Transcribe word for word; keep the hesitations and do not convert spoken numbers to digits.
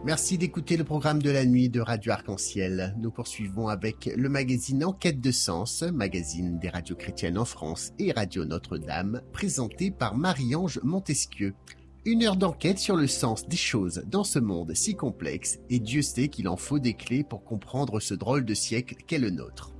Merci d'écouter le programme de la nuit de Radio Arc-en-Ciel. Nous poursuivons avec le magazine En Quête de Sens, magazine des radios chrétiennes en France et Radio Notre-Dame, présenté par Marie-Ange Montesquieu. Une heure d'enquête sur le sens des choses dans ce monde si complexe, et Dieu sait qu'il en faut des clés pour comprendre ce drôle de siècle qu'est le nôtre.